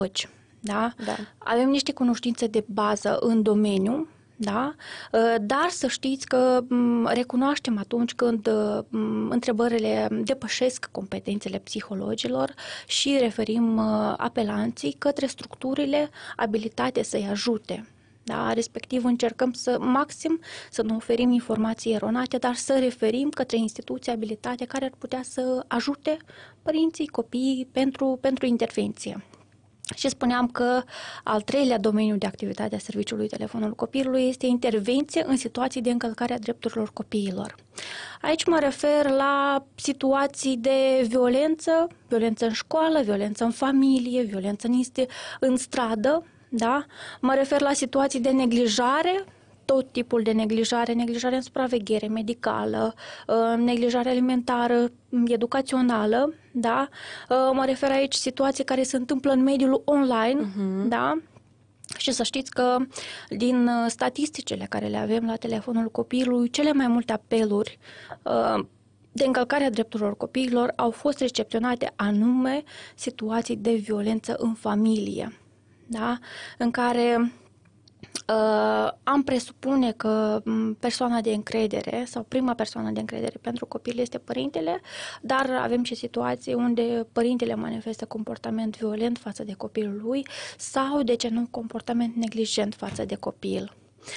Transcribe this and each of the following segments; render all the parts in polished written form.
Da? Da. Avem niște cunoștințe de bază în domeniu, da? Dar să știți că recunoaștem atunci când întrebările depășesc competențele psihologilor și referim apelanții către structurile abilitate să-i ajute. Da? Respectiv încercăm să nu oferim informații eronate, dar să referim către instituții abilitate care ar putea să ajute părinții, copiii pentru intervenție. Și spuneam că al treilea domeniu de activitate a serviciului telefonul copilului este intervenție în situații de încălcare a drepturilor copiilor. Aici mă refer la situații de violență în școală, violență în familie, violență în stradă, da? Mă refer la situații de neglijare, tot tipul de neglijare în supraveghere medicală, neglijare alimentară, educațională, da? Mă refer aici situații care se întâmplă în mediul online, da? Și să știți că din statisticile care le avem la telefonul copilului, cele mai multe apeluri de încălcare a drepturilor copiilor au fost recepționate anume situații de violență în familie, da? În care am presupune că persoana de încredere sau prima persoană de încredere pentru copil este părintele, dar avem și situații unde părintele manifestă comportament violent față de copilul lui sau, de ce nu, comportament neglijent față de copil.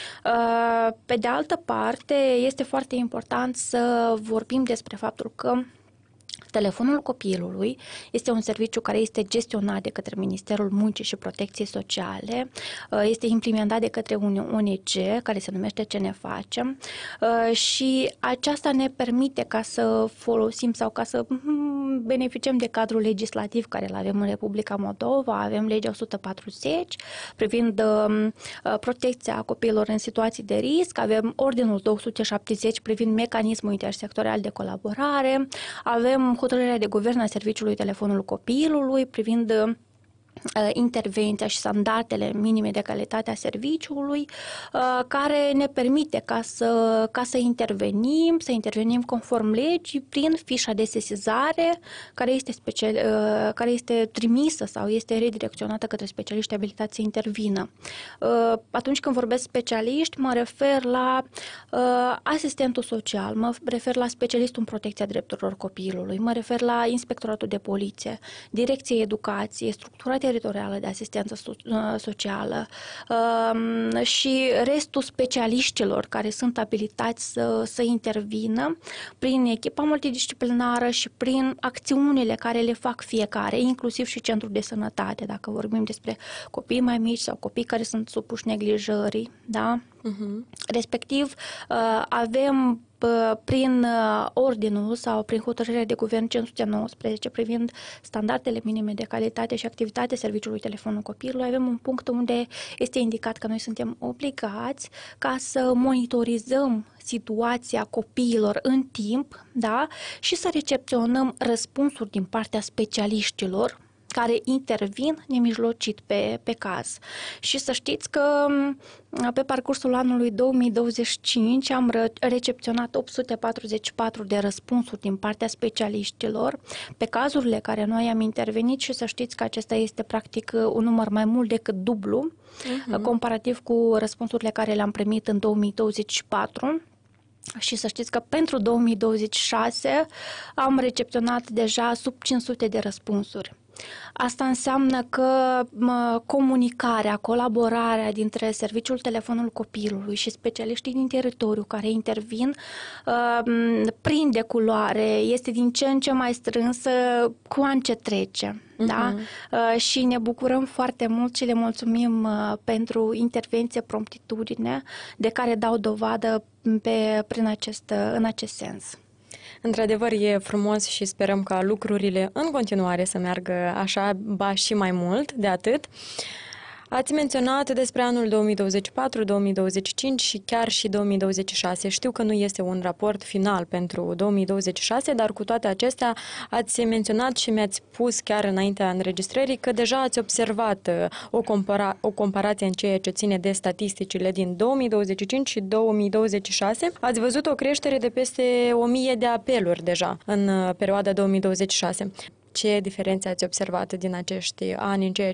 Pe de altă parte, este foarte important să vorbim despre faptul că telefonul copilului este un serviciu care este gestionat de către Ministerul Muncii și Protecției Sociale, este implementat de către un ONG care se numește Ce ne facem și aceasta ne permite ca să folosim sau ca să beneficiem de cadrul legislativ care îl avem în Republica Moldova. Avem legea 140 privind protecția copiilor în situații de risc, avem Ordinul 270 privind mecanismul intersectorial de colaborare, avem hotărârea de guvern a serviciului telefonul copilului privind intervenția și standardele minime de calitate a serviciului, care ne permite ca să intervenim conform legii prin fișa de sesizare care este trimisă sau este redirecționată către specialiști abilitați să intervină. Atunci când vorbesc specialiști, mă refer la asistentul social, mă refer la specialistul în protecția drepturilor copilului, mă refer la inspectoratul de poliție, direcție educație, structura teritorială de asistență socială și restul specialiștilor care sunt abilitați să intervină prin echipa multidisciplinară și prin acțiunile care le fac fiecare, inclusiv și centrul de sănătate, dacă vorbim despre copii mai mici sau copii care sunt supuși neglijării, da? Respectiv, avem prin ordinul sau prin hotărârea de guvern 519 privind standardele minime de calitate și activitate serviciului telefonul copilului, avem un punct unde este indicat că noi suntem obligați ca să monitorizăm situația copiilor în timp, da? Și să recepționăm răspunsuri din partea specialiștilor care intervin nemijlocit pe caz. Și să știți că pe parcursul anului 2025 am recepționat 844 de răspunsuri din partea specialiștilor pe cazurile care noi am intervenit și să știți că acesta este practic un număr mai mult decât dublu comparativ cu răspunsurile care le-am primit în 2024. Și să știți că pentru 2026 am recepționat deja sub 500 de răspunsuri. Asta înseamnă că comunicarea, colaborarea dintre serviciul telefonul copilului și specialiștii din teritoriu care intervin prinde culoare, este din ce în ce mai strânsă cu an ce trece. Da? Și ne bucurăm foarte mult și le mulțumim pentru intervenție, promptitudine de care dau dovadă în acest sens. Într-adevăr, e frumos și sperăm ca lucrurile în continuare să meargă așa, ba și mai mult de atât. Ați menționat despre anul 2024, 2025 și chiar și 2026. Știu că nu este un raport final pentru 2026, dar cu toate acestea ați menționat și mi-ați spus chiar înaintea înregistrării că deja ați observat o comparație în ceea ce ține de statisticile din 2025 și 2026. Ați văzut o creștere de peste 1000 de apeluri deja în perioada 2026. Ce diferențe ați observat din acești ani în ceea